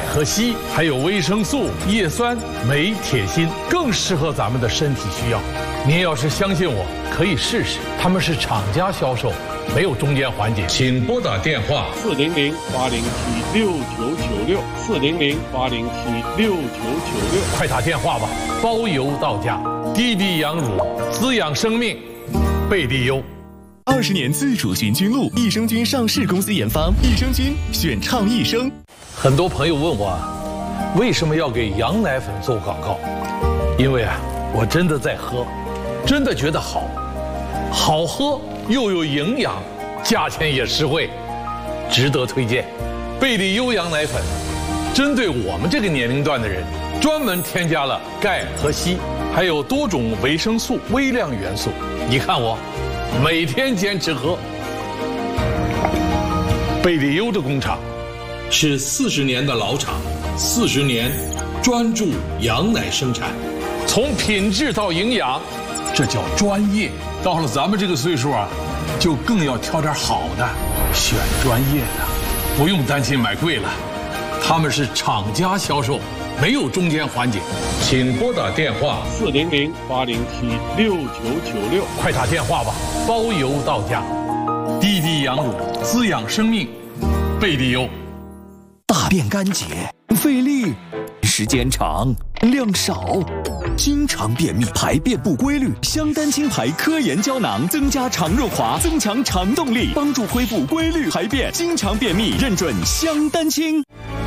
和硒，还有维生素、叶酸、镁、铁、锌，更适合咱们的身体需要。您要是相信我，可以试试。他们是厂家销售，没有中间环节。请拨打电话400-807-6996，400-807-6996，快打电话吧，包邮到家。滴滴羊乳，滋养生命，贝利优。 20年自主循菌露，益生菌上市公司研发，益生菌选倡益生。 很多朋友问我，为什么要给羊奶粉做广告？因为我真的在喝，真的觉得好喝又有营养，价钱也实惠，值得推荐。贝利优羊奶粉针对我们这个年龄段的人，专门添加了钙和硒，还有多种维生素、微量元素。你看我每天坚持喝。贝利优的工厂是40年的老厂，40年专注羊奶生产，从品质到营养，这叫专业。到了咱们这个岁数就更要挑点好的，选专业的，不用担心买贵了。他们是厂家销售，没有中间环节。请拨打电话400-807-6996，快打电话吧，包邮到家。滴滴羊乳，滋养生命，贝利优。 大便干结，费力，时间长，量少，经常便秘，排便不规律。香丹清排科研胶囊增加肠润滑，增强肠动力，帮助恢复规律排便。经常便秘，认准香丹清。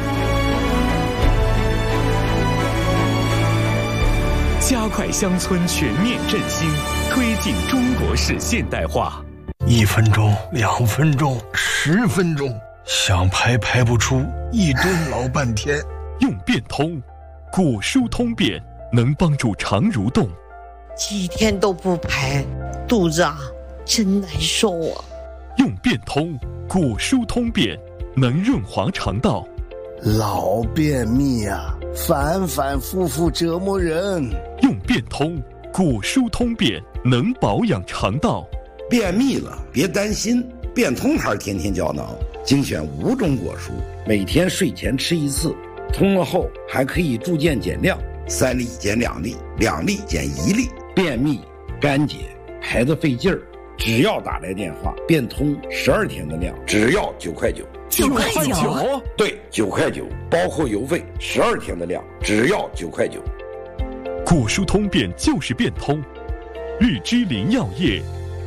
加快乡村全面振兴，推进中国式现代化。 1分钟、2分钟、10分钟，想排不出，一蹲老半天。 用便通，果蔬通便，能帮助肠蠕动。 几天都不排，肚子真难受啊。 用便通，果蔬通便，能润滑肠道。 老便秘反反复复折磨人。 用便通，果蔬通便，能保养肠道。 便秘了别担心，便通牌天天胶囊精选5种果蔬，每天睡前吃1次，通了后还可以逐渐减量，3粒减2粒，2粒减1粒。便秘干结排得费劲儿，只要打来电话，便通12天的量，只要9块9。 9块9？ 对，9块9，包括邮费，12天的量，只要9块9。 果蔬通便就是便通，日之林药业。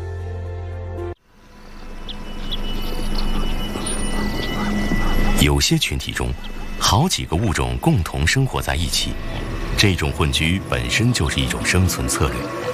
有些群体中，好几个物种共同生活在一起，这种混居本身就是一种生存策略。